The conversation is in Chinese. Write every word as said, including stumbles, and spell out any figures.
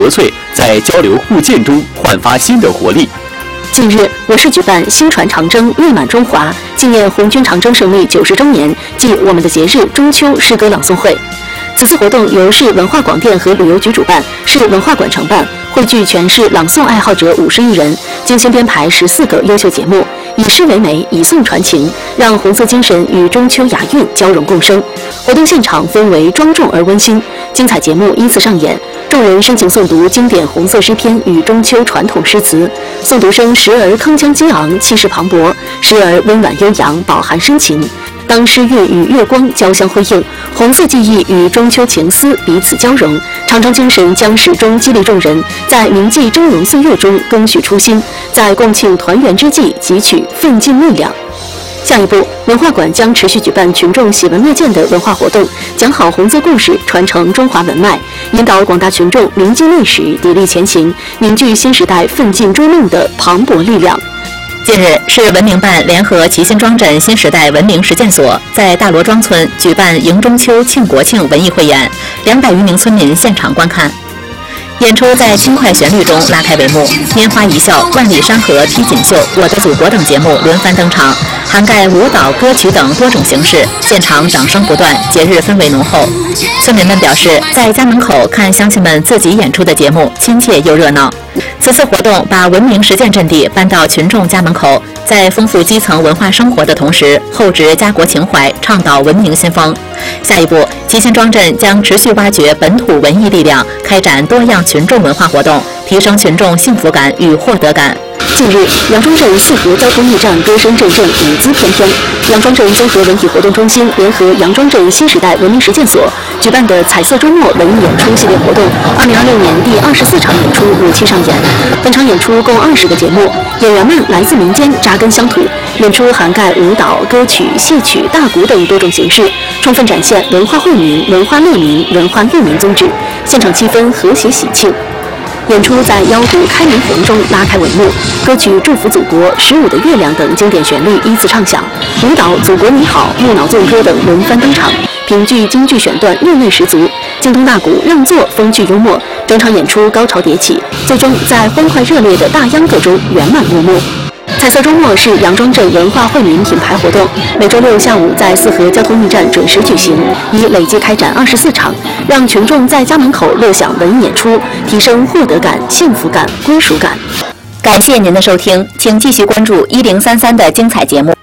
国粹在交流互鉴中焕发新的活力。 近日，我市举办新传长征，誉满中华，纪念红军长征胜利九十周年暨我们的节日中秋诗歌朗诵会。此次活动由市文化广电和旅游局主办，市文化馆承办，汇聚全市朗诵爱好者五十余人，精心编排十四个优秀节目，以诗为媒，以诵传情，让红色精神与中秋雅韵交融共生。活动现场氛围庄重而温馨，精彩节目依次上演。众人深情诵读经典红色诗篇与中秋传统诗词，诵读声时而铿锵激昂、气势磅礴，时而温婉悠扬、饱含深情。当诗韵与月光交相辉映，红色记忆与中秋情思彼此交融，长征精神将始终激励众人，在铭记峥嵘岁月中更续初心，在共庆团圆之际汲取奋进力量。下一步，文化馆将持续举办群众喜闻乐见的文化活动，讲好红色故事，传承中华文脉，引导广大群众铭记历史，砥砺前行，凝聚新时代奋进追梦的磅礴力量。 近日，市文明办联合齐辛庄镇新时代文明实践所在大罗庄村举办迎中秋庆国庆文艺汇演，两百余名村民现场观看。演出在轻快旋律中拉开帷幕，拈花一笑、万里山河披锦绣、我的祖国等节目轮番登场，涵盖舞蹈、歌曲等多种形式，现场掌声不断，节日氛围浓厚。村民们表示，在家门口看乡亲们自己演出的节目，亲切又热闹。此次活动把文明实践阵地搬到群众家门口，在丰富基层文化生活的同时，厚植家国情怀，倡导文明先锋。下一步，齐辛庄镇将持续挖掘本土文艺力量，开展多样群众文化活动，提升群众幸福感与获得感。 近日，杨庄镇四河交通驿站歌声阵阵，舞姿翩翩。杨庄镇综合文体活动中心联合杨庄镇新时代文明实践所举办的彩色周末文艺演出系列活动，二零二六年第二十四场演出如期上演。本场演出共二十个节目，演员们来自民间，扎根乡土。演出涵盖舞蹈、歌曲、戏曲、大鼓等多种形式，充分展现文化惠民、文化乐民、文化育民宗旨。现场气氛和谐喜庆。演出在腰鼓开门红中拉开帷幕，歌曲《祝福祖国》《十五的月亮》等经典旋律依次唱响，舞蹈《祖国你好》《木脑纵歌》等轮番登场，评剧京剧选段韵味十足，京东大鼓让座风趣幽默，整场演出高潮迭起，最终在欢快热烈的大秧歌中圆满落幕。彩色周末是杨庄镇文化惠民品牌活动，每周六下午在四河交通驿站准时举行，已累计开展二十四场，让群众在家门口乐享文艺演出，提升获得感、幸福感、归属感。 感谢您的收听，请继续关注一零三三的精彩节目。